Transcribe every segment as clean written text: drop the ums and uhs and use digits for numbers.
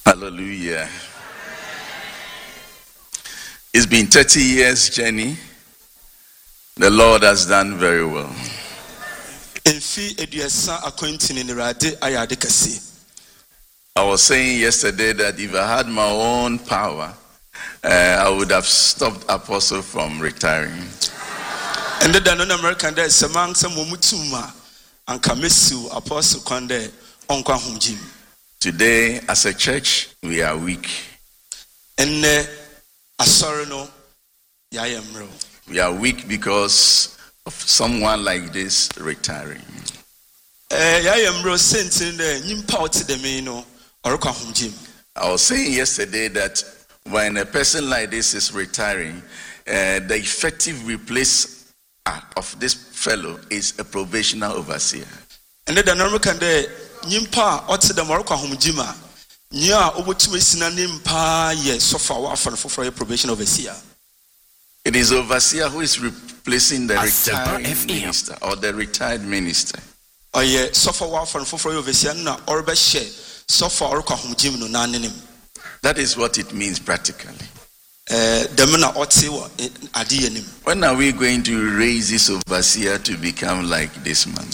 Hallelujah. It's been 30 years journey. The Lord has done very well. I was saying yesterday that if I had my own power, I would have stopped Apostle from retiring. And the American there is among some mutuma and Kamisu Apostle Konde Onkwa Jim. Today, as a church, we are weak. And we are weak because of someone like this retiring. I was saying yesterday that when a person like this is retiring, the effective replacer of this fellow is a probational overseer. And the American day, Nimpa Otsi the Morocco Humjima, Nya Obutumisina Nimpa, yes, so far for a probation overseer. It is overseer who is replacing the retired minister or the retired minister. Oh yeah, so far for overseer na Orbeshe, so far Humjim no nanim. That is what it means practically. When are we going to raise this overseer to become like this man?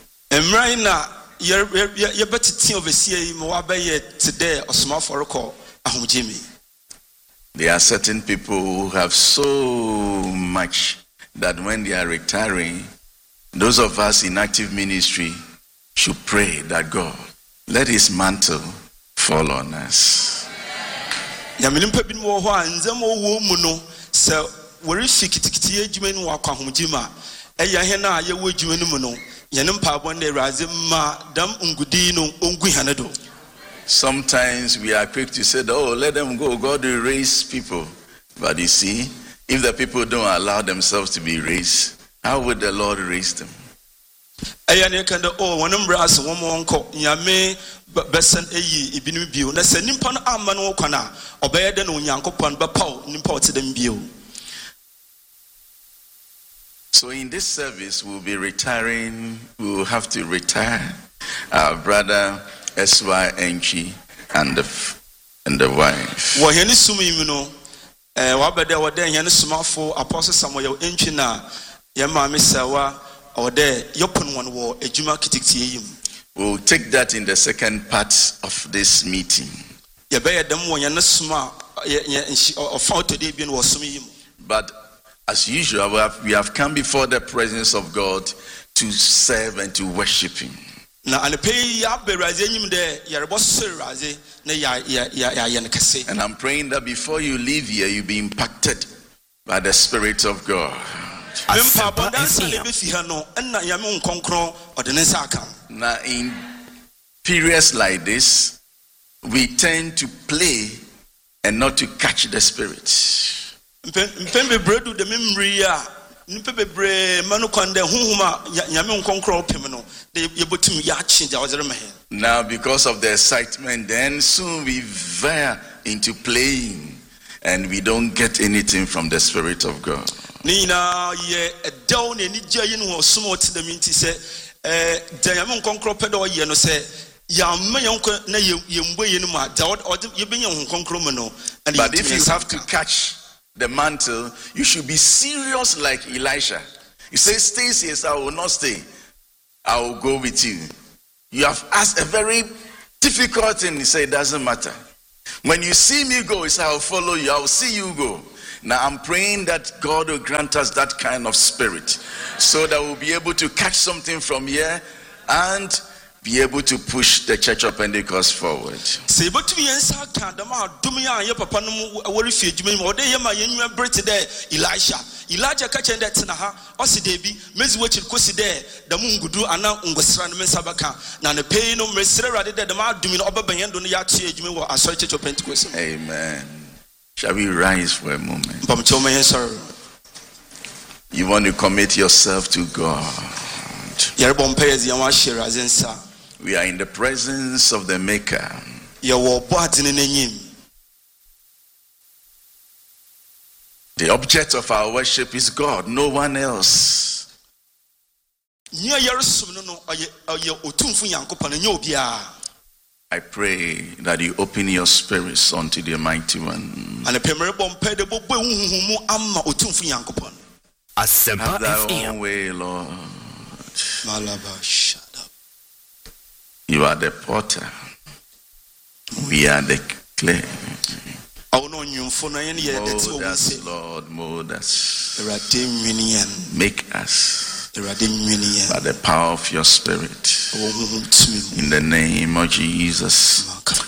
There are certain people who have so much that when they are retiring, those of us in active ministry should pray that God, let his mantle fall on us. But if sometimes we are quick to say, oh, let them go, God will raise people. But you see, if the people don't allow themselves to be raised, how would the Lord raise them? So in this service, we'll be retiring. We will have to retire our brother S.Y. Enchi and the wife. We'll take that in the second part of this meeting. But as usual, we have come before the presence of God to serve and to worship him. And I'm praying that before you leave here, you'll be impacted by the Spirit of God. Now, in periods like this, we tend to play and not to catch the Spirit. Now, because of the excitement, then soon we veer into playing and we don't get anything from the Spirit of God. But if you have to catch the mantle, you should be serious like Elisha. You say, stay here, I will not stay. I will go with you. You have asked a very difficult thing. He said, it doesn't matter. When you see me go, he said, I will follow you. I will see you go. Now I'm praying that God will grant us that kind of spirit so that we'll be able to catch something from here and be able to push the Church of Pentecost forward. Elijah catching that tinaha, Osidebi, Mezwich Coside, the Mungudu, and now Ungosran Sabaka, Nana Payno, Mesera, the Mardumin, Obabayan, Yati, Jimmy, or Church of Pentecost. Amen. Shall we rise for a moment? You want to commit yourself to God. We are in the presence of the Maker. The object of our worship is God, no one else. I pray that you open your spirits unto the mighty one. Have thy own way, Lord. You are the potter. We are the clay. Mold us, Lord, mold us. Make us by the power of your spirit. In the name of Jesus.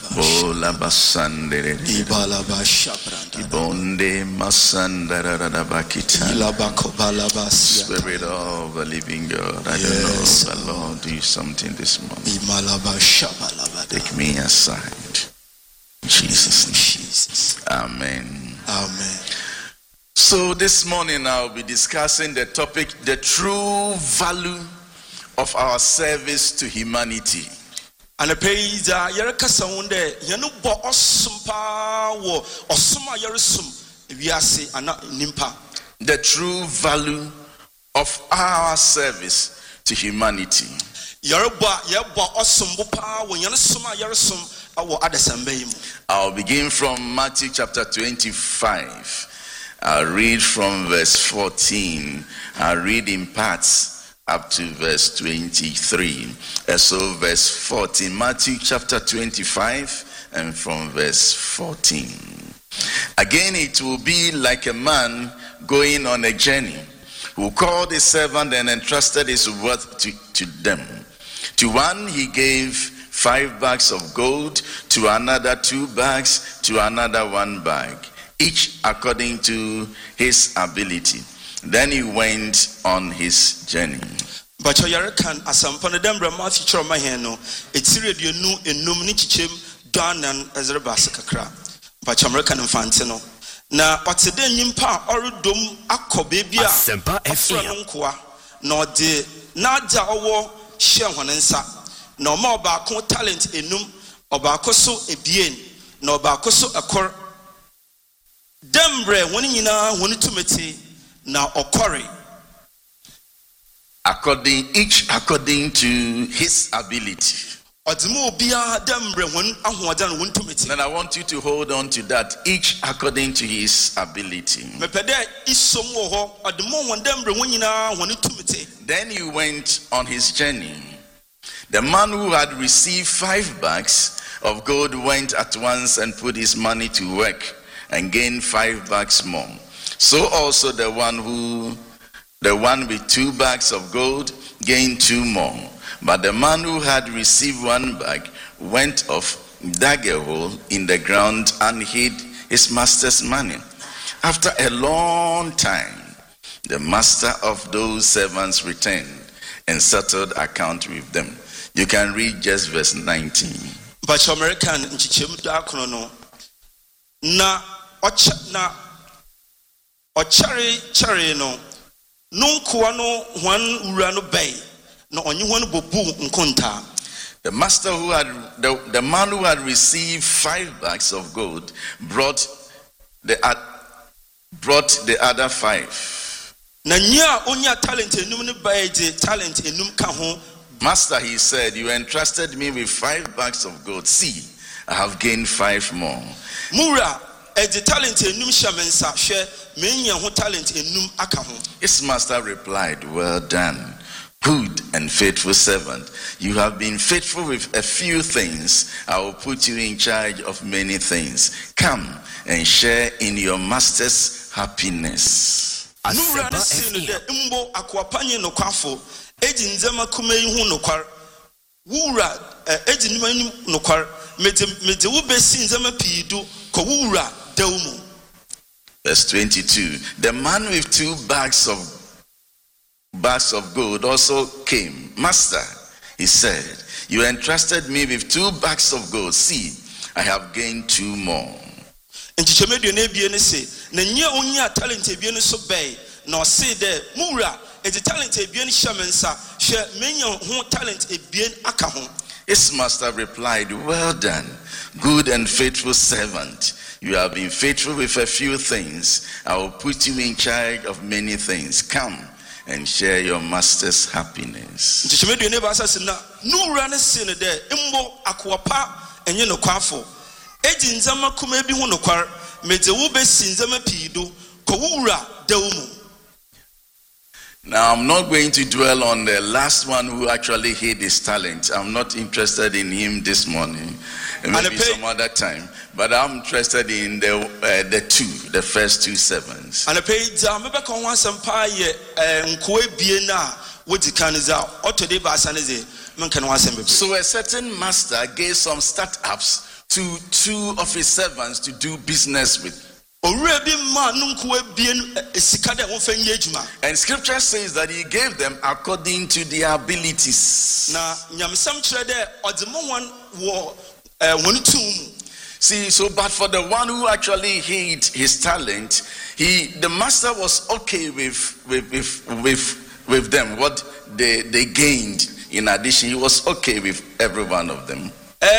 Spirit of the living God, I don't know, but Lord, do something this morning. Take me aside. In Jesus' name. Amen. Amen. So this morning I'll be discussing the topic, the true value of our service to humanity. The true value of our service to humanity. I'll begin from Matthew chapter 25. I'll read from verse 14. I'll read in parts up to verse 23. So verse 14, Matthew chapter 25 and from verse 14. Again, it will be like a man going on a journey, who called his servant and entrusted his work to them. To one he gave 5 bags of gold, to another 2 bags, to another 1 bag, each according to his ability. Then he went on his journey. Na otede nyimpa oredom akobebia afra na ode naja owo hye honensa na oma obaako talent enum obaako so ebien na obaako so ekor dembre woni nyina woni tumete na okore each according to his ability. Then I want you to hold on to that, each according to his ability. Then he went on his journey. The man who had received 5 bags of gold went at once and put his money to work and gained 5 bags more. So also the one with 2 bags of gold gained 2 more. But the man who had received 1 bag went off, dug a hole in the ground, and hid his master's money. After a long time, the master of those servants returned and settled account with them. You can read just verse 19. But American na ochare no nunkuwa no hwan ura no bay. The master the man who had received 5 bags of gold brought the other 5. Master, he said, you entrusted me with 5 bags of gold. See, I have gained 5 more. His master replied, well done, good and faithful servant. You have been faithful with a few things. I will put you in charge of many things. Come and share in your master's happiness. Verse 22. The man with 2 bags of gold also came. Master, he said, you entrusted me with 2 bags of gold. See, I have gained 2 more. His master replied, well done, good and faithful servant. You have been faithful with a few things. I will put you in charge of many things. Come and share your master's happiness. enye no kwafo edi nzama kuma bi hu no kwar mede wo besi nzama piido ko wura dawmu. Now, I'm not going to dwell on the last one who actually hid his talent. I'm not interested in him this morning. Maybe some other time. But I'm interested in the first 2 servants. And so a certain master gave some startups to 2 of his servants to do business with. And scripture says that he gave them according to their abilities. See, so but for the one who actually hid his talent, the master was okay with them, what they gained in addition. He was okay with every one of them.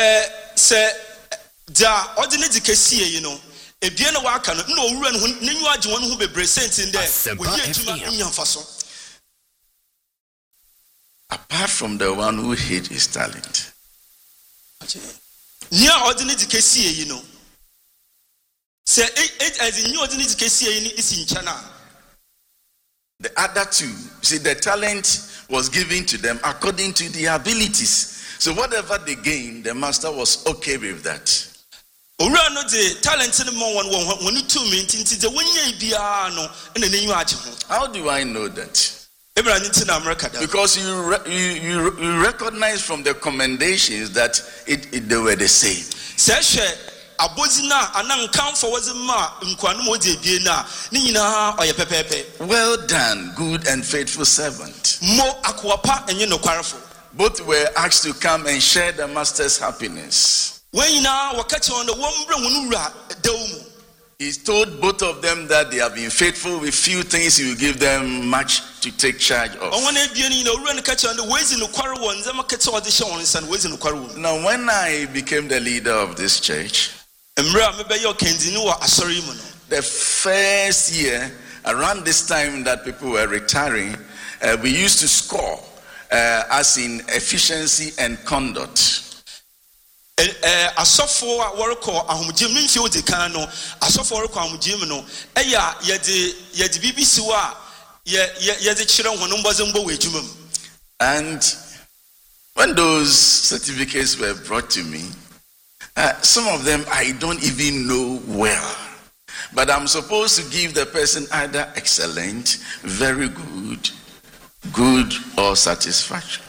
Apart from the one who hid his talent. The other 2, see, the talent was given to them according to their abilities. So whatever they gained, the master was okay with that. How do I know that? Because you recognize from the commendations that they were the same. Well done, good and faithful servant. Both were asked to come and share the master's happiness. He told both of them that they have been faithful with few things. He will give them much to take charge of. Now, when I became the leader of this church, the first year, around this time that people were retiring, we used to score as in efficiency and conduct. Asofo a worko ahomgye memfi odikan no asofo worko ahomgye no eya yede BBC wa yede kire hono mbozembo wejumam. And when those certificates were brought to me, some of them I don't even know well, but I'm supposed to give the person either excellent, very good, good, or satisfactory.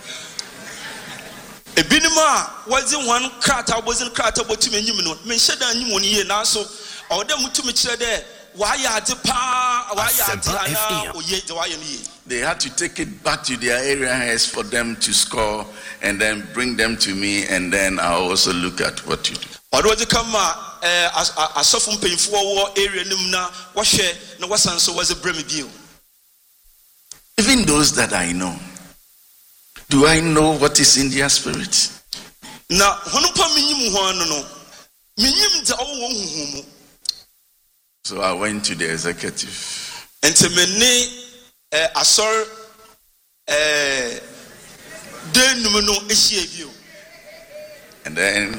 Ebinima wasn't one crata wasn't crata but to me no men shed and you money now so or them to me there why are the pa why are they had to take it back to their area heads for them to score and then bring them to me, and then I'll also look at what you do. Or was it come a soften painful war area numna wash no wasan so was a brimmy deal. Even those that I know, do I know what is in their spirit? Now, so I went to the executive. And to me, I saw and then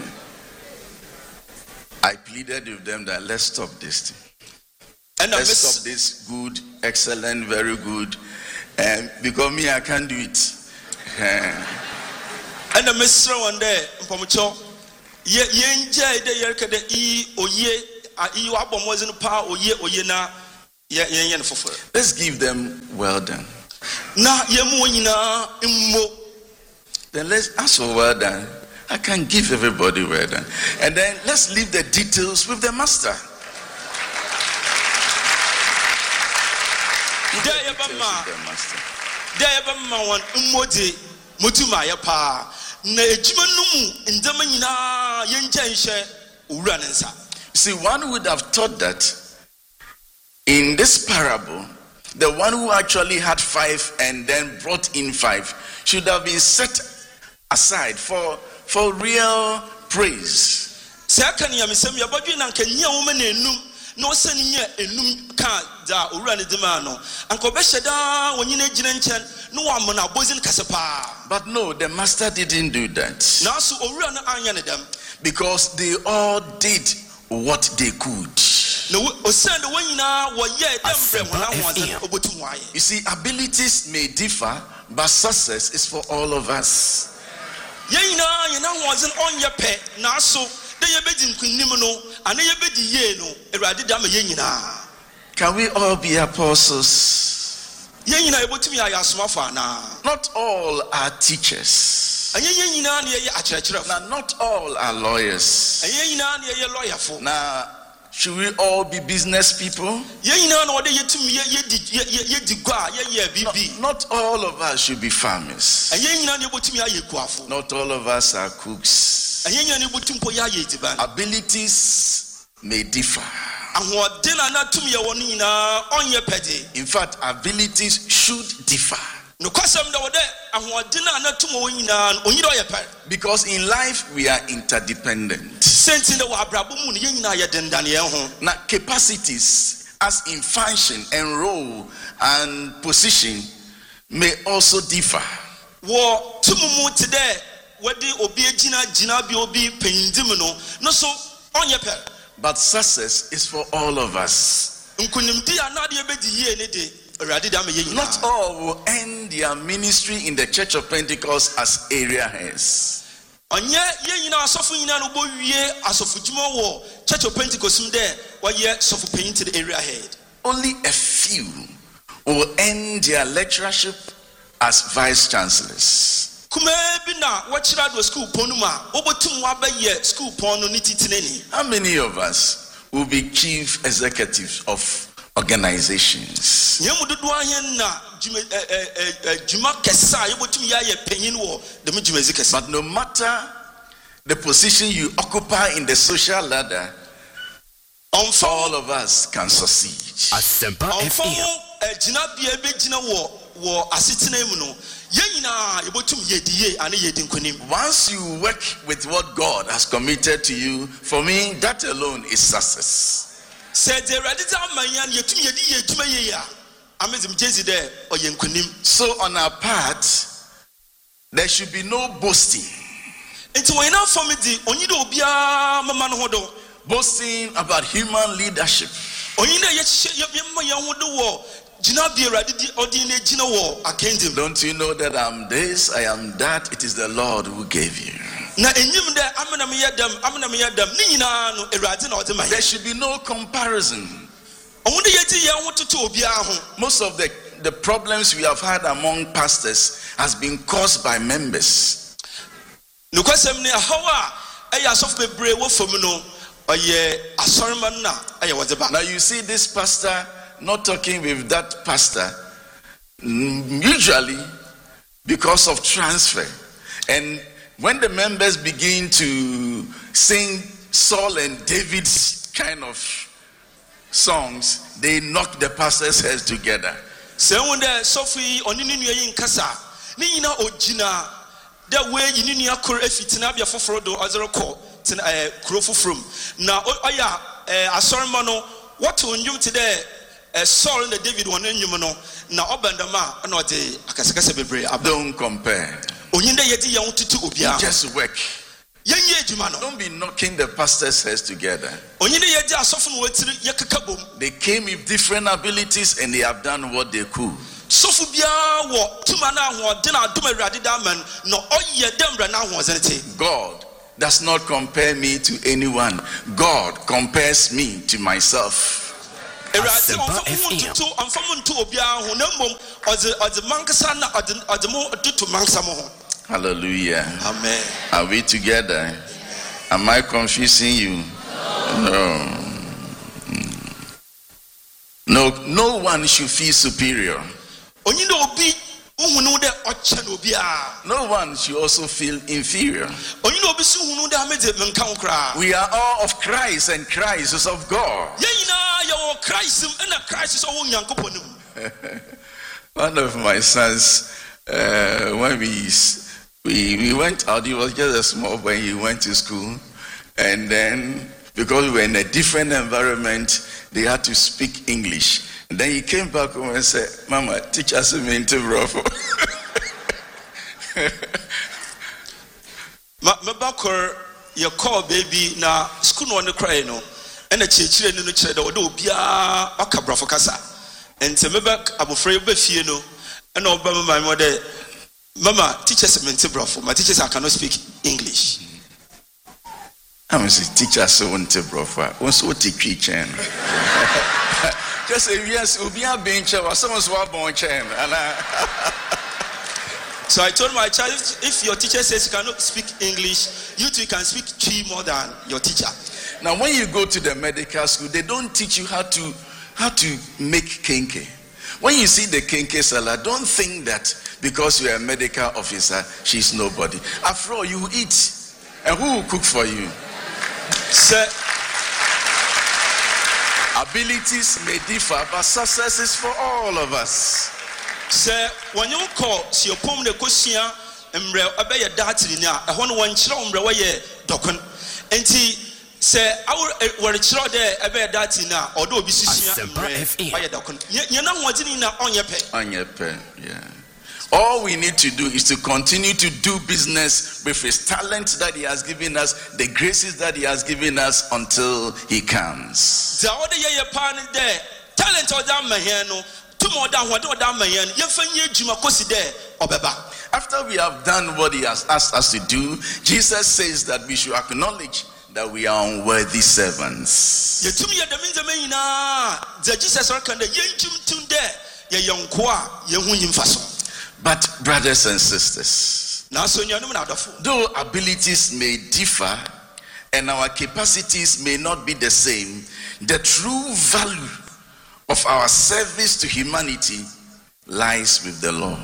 I pleaded with them that let's stop this thing. And let's stop this good, excellent, very good. And because me, I can't do it. And the Mr. one day, Pomucho, let's give them well done. Then let's ask for well done. I can give everybody well done. And then let's leave the details with the master. See, one would have thought that in this parable, the one who actually had 5 and then brought in 5 should have been set aside for real praise. No senior enum ka da owura ne dema no anko be hyeda wonyina gina nchen no wa na bozin kasepa. But no, the master didn't do that. Now so owura no anya ne dem, because they all did what they could. You see, abilities may differ, but success is for all of us. Can we all be apostles? Not all are teachers. Now, not all are lawyers. Now, should we all be business people? Not all of us should be farmers. Not all of us are cooks. Abilities may differ. In fact, abilities should differ. Because in life we are interdependent. Now, capacities as in function and role and position may also differ. But success is for all of us. Not all will end their ministry in the Church of Pentecost as area heads. Only a few will end their lectureship as vice chancellors. How many of us will be chief executives of organizations? But no matter the position you occupy in the social ladder, all of us can succeed. Once you work with what God has committed to you, for me, that alone is success. So on our part, there should be no boasting. Boasting about human leadership. Don't you know that I'm this, I am that? It is the Lord who gave you. There should be no comparison. Most of the problems we have had among pastors has been caused by members. Now you see this pastor not talking with that pastor, usually because of transfer. And when the members begin to sing Saul and David's kind of songs, they knock the pastor's heads together. Saul and David don't compare. Just work. Don't be knocking the pastors' heads together. They came with different abilities and they have done what they could. God does not compare me to anyone. God compares me to myself. Hallelujah. Amen. Are we together? Am I confusing you? No one should feel superior. No one should also feel inferior. We are all of Christ and Christ is of God. One of my sons, when we went out, he was just a small boy, he went to school, and then because we were in a different environment, they had to speak English. And then he came back home and said, Mama, teach us a minute, bro. your call baby na school no cry no and a chire no chere da odo bia akabra for kasa and me back abofre be fie no and obama my mother mama teachers mente brofo my teachers I cannot speak English. I'm say teachers so mente brofo won so tikwi chen just say yes obi a bench or someone so born chen and so I told my child, if your teacher says you cannot speak English, you too can speak Chi more than your teacher. Now, when you go to the medical school, they don't teach you how to make kenke. When you see the kenke salad, don't think that because you're a medical officer, she's nobody. After all, you eat, and who will cook for you? Sir, abilities may differ, but success is for all of us. Sir, when you call, see your poem the question, and obey a darty now, I want one children, way docon. And say, our were a child there, a bear darty now, although be by a docon. You're not wanting on your pay. On your pay, yeah. All we need to do is to continue to do business with his talent that he has given us, the graces that he has given us until he comes. The other year, pan there, talent or down my hand. After we have done what he has asked us to do, Jesus says that we should acknowledge that we are unworthy servants. But brothers and sisters, though abilities may differ and our capacities may not be the same, the true value of our service to humanity lies with the Lord.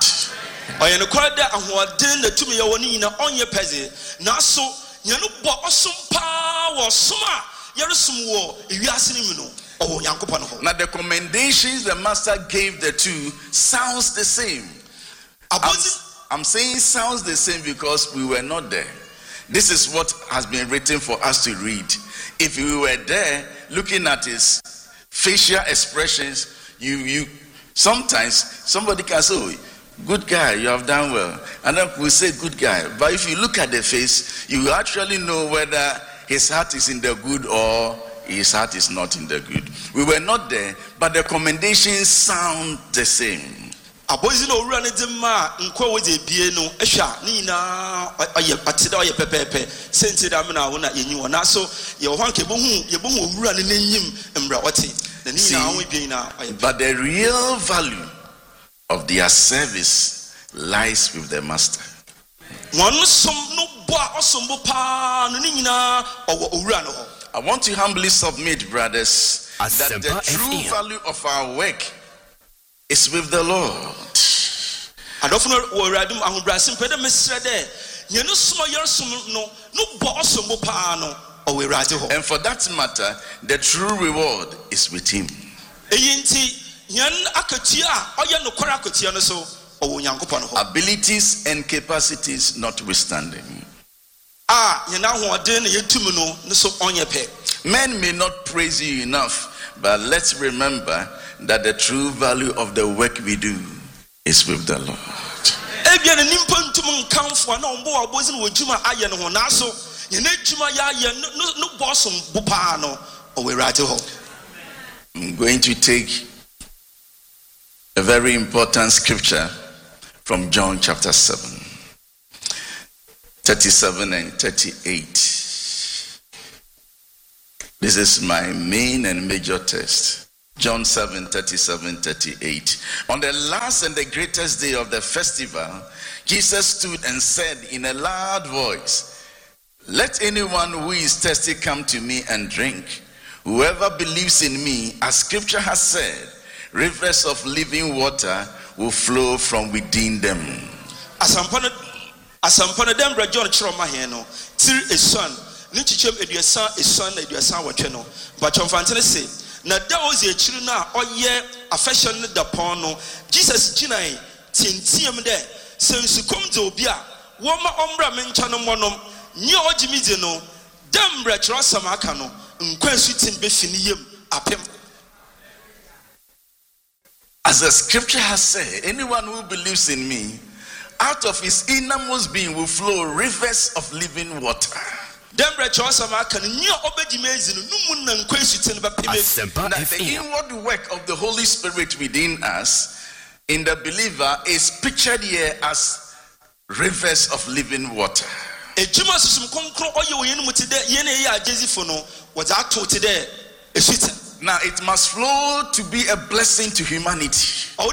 Now the commendations the master gave the two sounds the same. I'm saying sounds the same because we were not there. This is what has been written for us to read. If we were there looking at his facial expressions, you sometimes somebody can say, oh, good guy, you have done well, and then we say good guy, but if you look at the face, you actually know whether his heart is in the good or his heart is not in the good. We were not there, but the commendations sound the same. So when you know but the real value of their service lies with the master. I want to humbly submit, brothers, that the true value of our work is with the Lord. And for that matter, the true reward is with him. Abilities and capacities notwithstanding. Men may not praise you enough, but let's remember that the true value of the work we do is with the Lord. I'm going to take a very important scripture from John chapter 7, 37 and 38. This is my main and major text. John 7, 37, 38. On the last and the greatest day of the festival, Jesus stood and said in a loud voice, "Let anyone who is thirsty come to me and drink. Whoever believes in me, as scripture has said, rivers of living water will flow from within them." Asampana dem John Chiroma here no. Tir a son. Nichichem eduasa a son eduasa wacheno. But Chomfantene say, na da ozi echiru na oye affection da pono. Jesus chinai tintiam de sensukum de obi a woma ombra mencha no monom nye ojimize no dem bra chiro samaka no nkwansu tin be finiyem apem. As the scripture has said, anyone who believes in me, out of his innermost being will flow rivers of living water. Now, the inward work of the Holy Spirit within us in the believer is pictured here as rivers of living water. Now it must flow to be a blessing to humanity.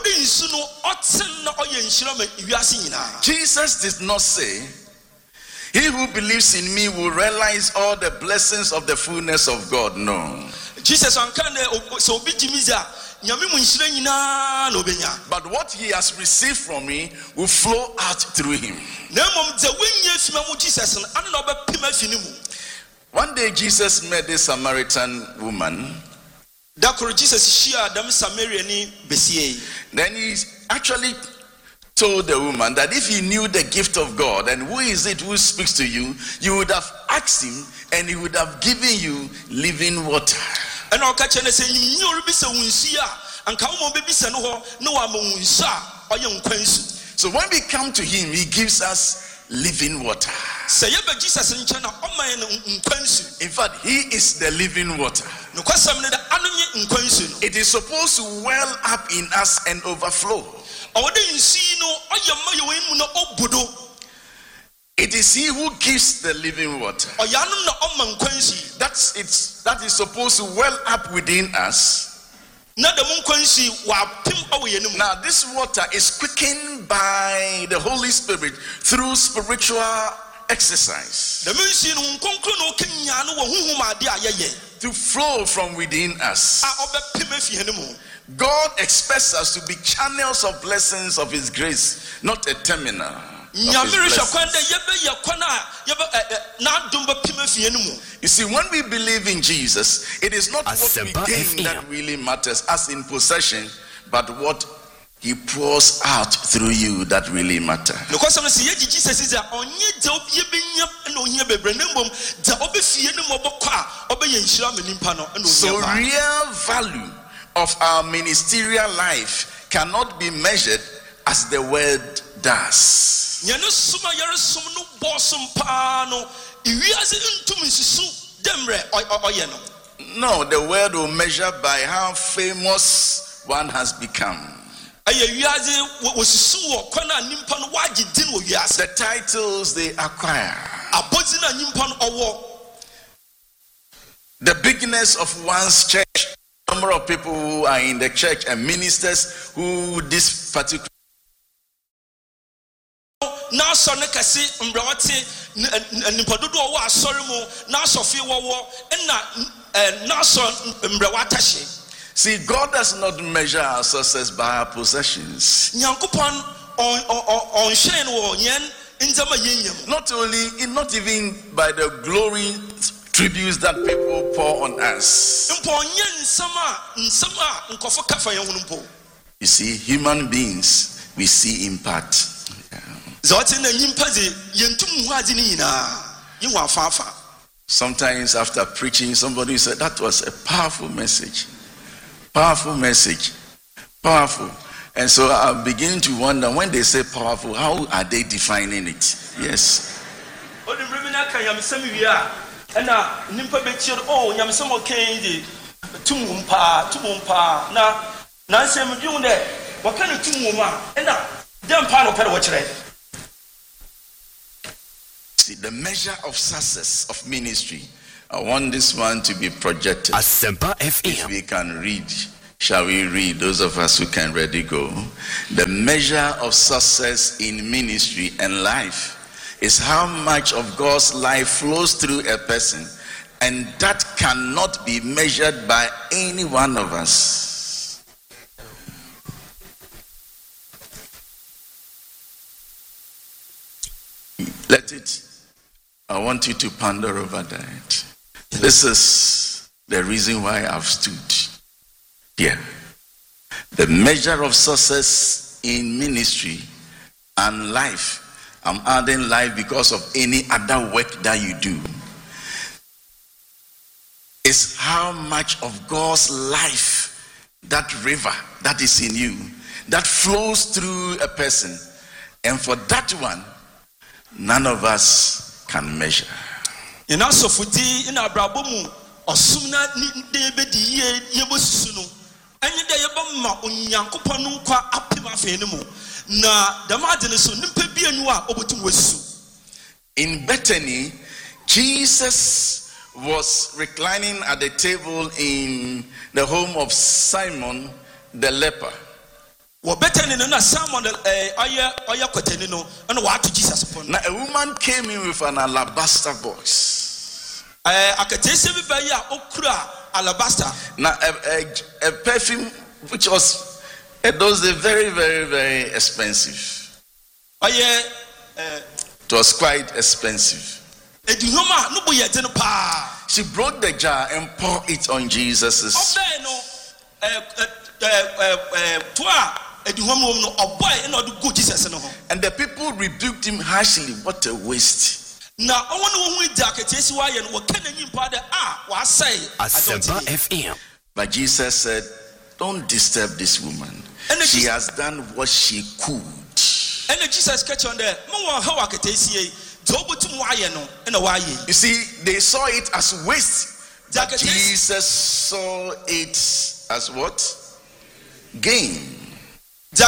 Jesus did not say, "He who believes in me will realize all the blessings of the fullness of God." No. Jesus, but what he has received from me will flow out through him. One day Jesus met this Samaritan woman. Then he actually told the woman that if he knew the gift of God and who is it who speaks to you, you would have asked him and he would have given you living water. So when we come to him, he gives us living water. In fact, he is the living water. It is supposed to well up in us and overflow. It is he who gives the living water. That is supposed to well up within us. Now this water is quickened by the Holy Spirit through spiritual exercise to flow from within us. God expects us to be channels of blessings of his grace, not a terminal. You see, when we believe in Jesus, it is not what we gain that really matters, as in possession, but what he pours out through you that really matters. So real value of our ministerial life cannot be measured as the word does. No, the word will measure by how famous one has become. The titles they acquire. The bigness of one's church. Number of people who are in the church and ministers who this particular See, God does not measure our success by our possessions. Not even by the glory tributes that people pour on us. You see, human beings, we see in part. Sometimes after preaching, somebody said, "That was a powerful message. Powerful message. Powerful." And so I'm beginning to wonder, when they say powerful, how are they defining it? Yes. See, the measure of success of ministry, I want this one to be projected. If we can read, shall we read? Those of us who can ready go. The measure of success in ministry and life is how much of God's life flows through a person, and that cannot be measured by any one of us. I want you to ponder over that. This is the reason why I've stood here. The measure of success in ministry and life. I'm adding life because of any other work that you do. Is how much of God's life, that river that is in you, that flows through a person. And for that one, none of us can measure. Yena sofudi ina abrabomu osumna de bedi yebosusu no. Enye de yebama onyankopon no nkwa apem afeni mu. Na damade so nimpa bianu a obotum wesu. In Bethany, Jesus was reclining at the table in the home of Simon the leper. Now a woman came in with an alabaster box. Now a perfume which was those days very, very, very expensive. It was quite expensive. She broke the jar and poured it on Jesus'. And the people rebuked him harshly. What a waste. But Jesus said, don't disturb this woman. She has done what she could. You see, they saw it as waste. But Jesus saw it as what? Gain. The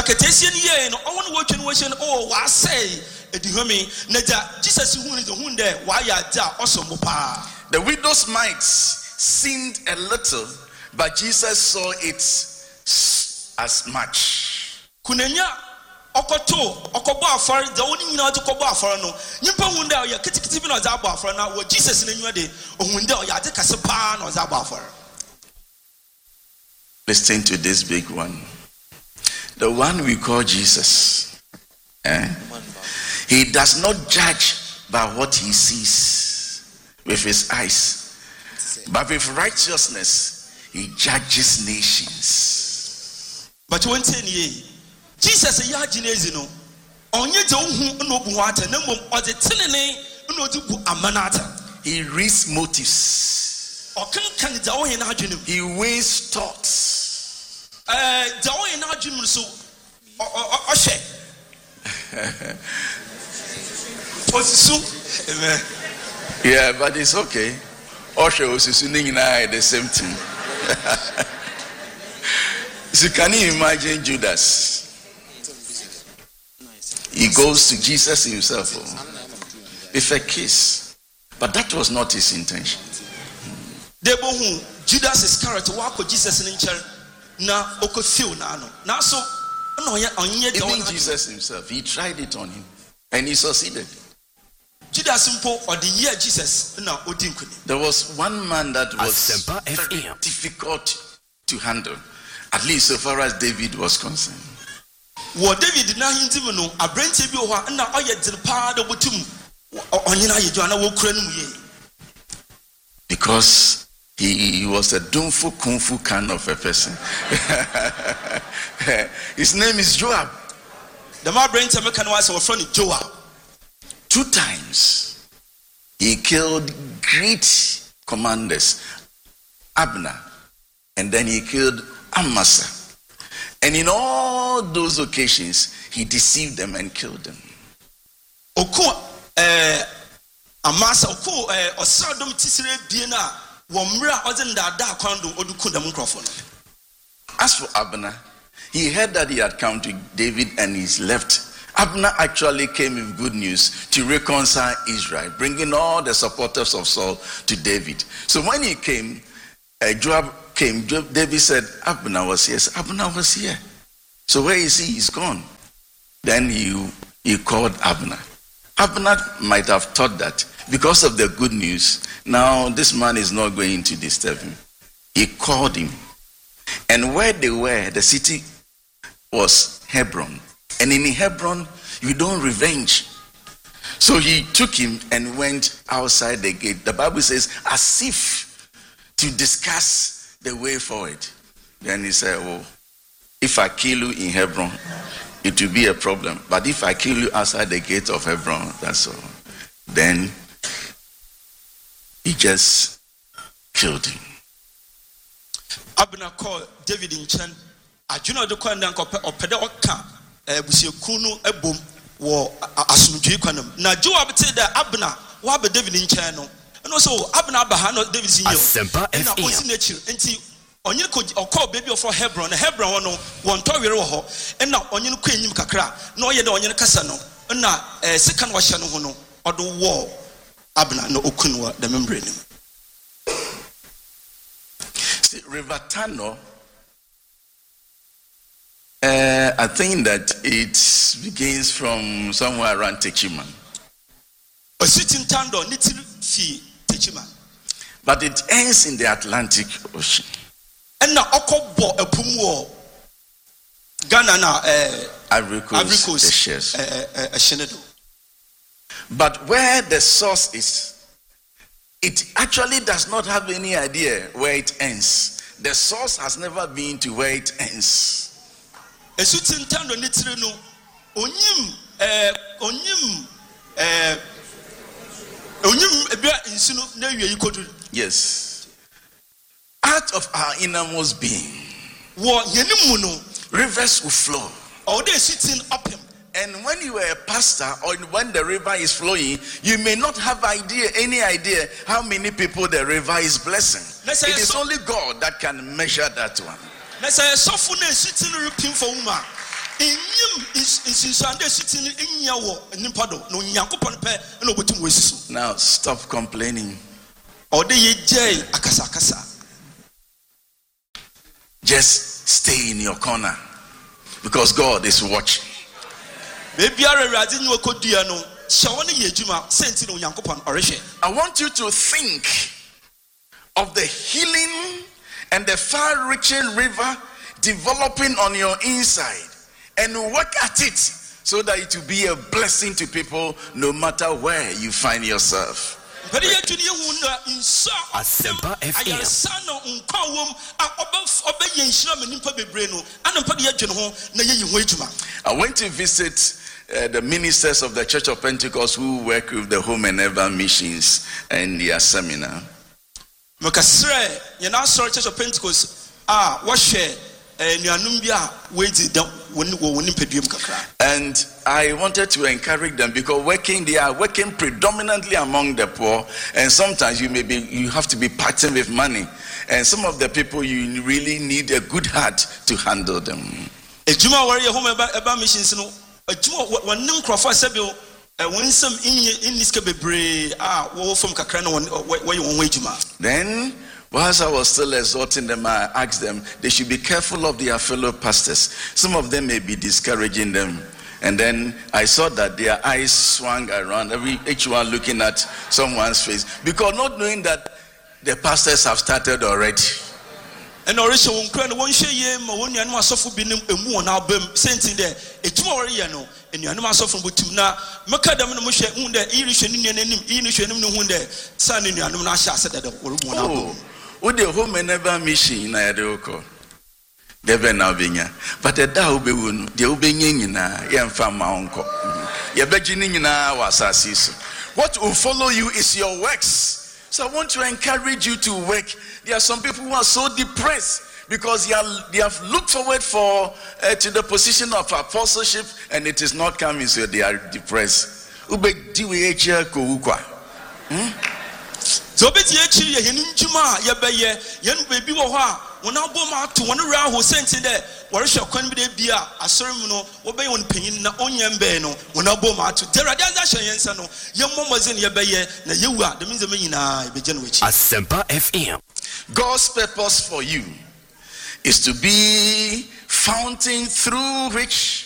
widow's mite seemed a little, but Jesus saw it as much. Listen to this big one. The one we call Jesus. He does not judge by what he sees with his eyes, but with righteousness he judges nations. But when Jesus no he reads motives. He weighs thoughts. Yeah, but it's okay. Osho was the same thing. So can you imagine Judas? He goes to Jesus himself with a kiss, but that was not his intention. Judas Iscariot walked Jesus in church. Even Jesus himself, he tried it on him and he succeeded. There was one man that was very difficult to handle, at least so far as David was concerned. Because he was a Dunfu Kung Fu kind of a person. His name is Joab. The man brings a mechanized friend Joab. 2 times he killed great commanders, Abner, and then he killed Amasa. And in all those occasions, he deceived them and killed them. As for Abner, he heard that he had come to David and he's left. Abner actually came with good news to reconcile Israel, bringing all the supporters of Saul to David. So when he came, Joab came. David said, Abner was here. So Abner was here. So where is he? He's gone. Then he called Abner. Abner might have thought that because of the good news, now this man is not going to disturb him. He called him. And where they were, the city was Hebron. And in Hebron, you don't revenge. So he took him and went outside the gate. The Bible says, as if to discuss the way forward. Then he said, oh, if I kill you in Hebron, it will be a problem. But if I kill you outside the gate of Hebron, that's all. Then he just killed him. Abner called David in Chen. I do not do or Pedaka, Busiakunu, Ebum, or Asumji Quanum. Now, Joab said that Abner, what David in Channel, And also Abner Bahano David Asempa FM. Onye ko call baby for Hebron no one to were ho and now onye no kwanyim kakra na oye de onye kasa no na second wa hye no ho no odo war Abner no okunwa the membrane. See, River Tano, I think that it begins from somewhere around Techiman. A sitting tando nitiri fi Techiman. But it ends in the Atlantic Ocean. And now Okobo a Pumwo Ghana na Ivory Coast, but where the source is, it actually does not have any idea where it ends. The source has never been to where it ends. Yes. Out of our innermost being, rivers will flow. And when you are a pastor, or when the river is flowing, you may not have any idea how many people the river is blessing. It is only God that can measure that one. Now stop complaining. Just stay in your corner, because God is watching. I want you to think of the healing and the far-reaching river developing on your inside, and work at it so that it will be a blessing to people no matter where you find yourself. Asempa FM. I went to visit the ministers of the Church of Pentecost who work with the Home and Ever missions and their seminar. Church of Pentecost and I wanted to encourage them, because they are working predominantly among the poor, and sometimes you have to be parting with money, and some of the people you really need a good heart to handle them. Then, whilst I was still exhorting them, I asked them they should be careful of their fellow pastors. Some of them may be discouraging them. And then I saw that their eyes swung around, each one looking at someone's face, because not knowing that the pastors have started already. And now with the Home and Ever mission na yadoko debe na obinya, but the da obewunu de obenye nyina yemfa ma onko yebeji ni nyina wasasi so. What will follow you is your works. So I want to encourage you to work. There are some people who are so depressed because they have looked forward to the position of apostleship, and it is not coming, so they are depressed. So beti echi ye hinjuma ye beye yen bebi wo ho a wona boma to wona ra ho senti de wore hwe kwan bi de bia asorim no wo beye won panyin na onyem be no wona boma to derade aza hwe yensa no ye momozin ye beye na yewu a de minze menyina be je no echi. Asempa FM. God's purpose for you is to be fountain through which